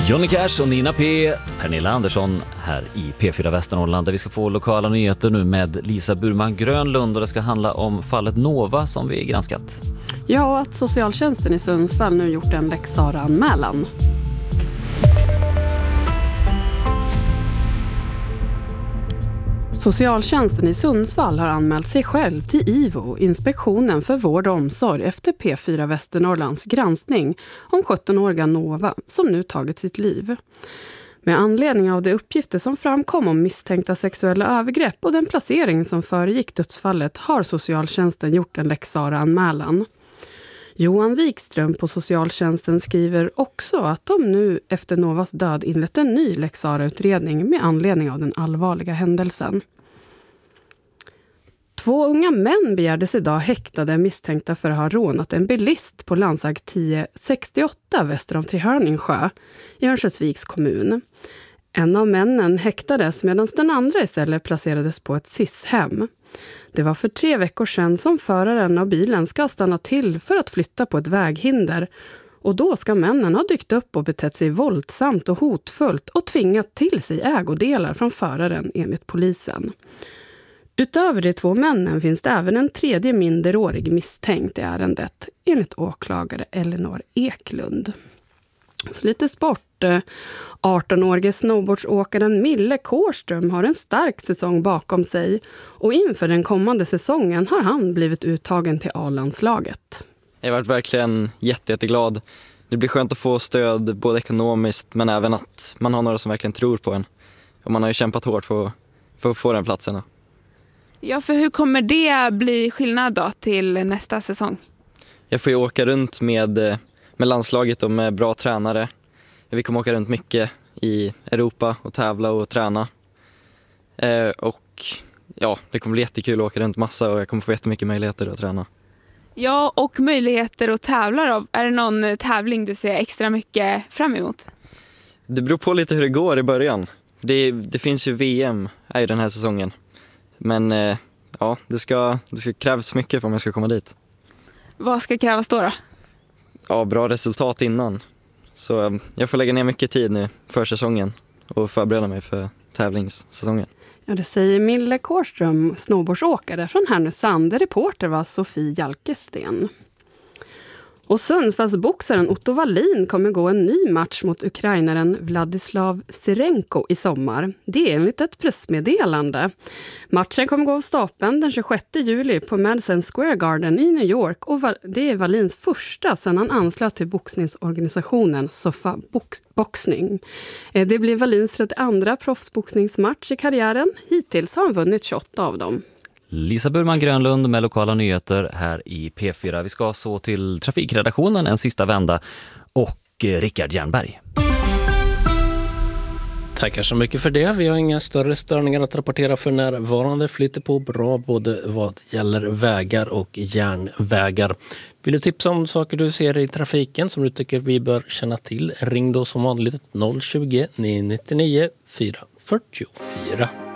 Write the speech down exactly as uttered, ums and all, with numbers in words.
Johnny Cash och Nina P, Pernilla Andersson här i P fyra Västernorrland där vi ska få lokala nyheter nu med Lisa Burman Grönlund och det ska handla om fallet Nova som vi granskat. Ja, och att socialtjänsten i Sundsvall nu gjort en Lex Sarah-anmälan. Socialtjänsten i Sundsvall har anmält sig själv till I V O, Inspektionen för vård och omsorg, efter P fyra Västernorrlands granskning om sjuttonåriga Nova som nu tagit sitt liv. Med anledning av de uppgifter som framkom om misstänkta sexuella övergrepp och den placering som föregick dödsfallet har socialtjänsten gjort en Lex Sarah-anmälan. Johan Wikström på socialtjänsten skriver också att de nu efter Novas död inlett en ny Lex Sarah-utredning med anledning av den allvarliga händelsen. Två unga män begärdes idag häktade misstänkta för att ha rånat en bilist på landsväg tio sextioåtta väster om Trehörningsjö i Örnsköldsviks kommun. En av männen häktades medan den andra istället placerades på ett S I S-hem. Det var för tre veckor sedan som föraren av bilen ska stanna till för att flytta på ett väghinder. Och då ska männen ha dykt upp och betett sig våldsamt och hotfullt och tvingat till sig ägodelar från föraren enligt polisen. Utöver de två männen finns det även en tredje minderårig misstänkt i ärendet enligt åklagare Elinor Eklund. Så lite sport. arton-årige snowboardsåkaren Mille Kårström har en stark säsong bakom sig och inför den kommande säsongen har han blivit uttagen till A-landslaget. Jag har varit verkligen jätte, jätteglad. Det blir skönt att få stöd både ekonomiskt men även att man har några som verkligen tror på en. Och man har ju kämpat hårt för, för att få den platsen. Ja, för hur kommer det bli skillnad då till nästa säsong? Jag får ju åka runt med, med landslaget och med bra tränare. Vi kommer åka runt mycket i Europa och tävla och träna. Eh, och ja, det kommer bli jättekul att åka runt massa och jag kommer få jättemycket möjligheter att träna. Ja, och möjligheter att tävla då. Är det någon tävling du ser extra mycket fram emot? Det beror på lite hur det går i början. Det, det finns ju V M i den här säsongen. Men eh, ja, det ska, det ska krävas mycket för om jag ska komma dit. Vad ska krävas då då? Ja, bra resultat innan. Så jag får lägga ner mycket tid nu för säsongen och förbereda mig för tävlingssäsongen. Ja, det säger Mille Kårström, snowboardsåkare från Härnösand. Reporter var Sofie Jalkesten. Och Sundsvallsboxaren Otto Wallin kommer gå en ny match mot ukrainaren Vladislav Serenko i sommar. Det är enligt ett pressmeddelande. Matchen kommer gå av stapeln den tjugosjätte juli på Madison Square Garden i New York och det är Wallins första sedan han anslöt till boxningsorganisationen Sofa Box- Boxning. Det blir Wallins trettionde proffsboxningsmatch i karriären. Hittills har han vunnit tjugoåtta av dem. Lisa Burman Grönlund med lokala nyheter här i P fyra. Vi ska så till trafikredaktionen en sista vända och Rickard Jernberg. Tackar så mycket för det. Vi har inga större störningar att rapportera för närvarande. Flyter på bra både vad gäller vägar och järnvägar. Vill du tipsa om saker du ser i trafiken som du tycker vi bör känna till? Ring då som vanligt noll tjugo, nio nio nio, fyra fyra fyra.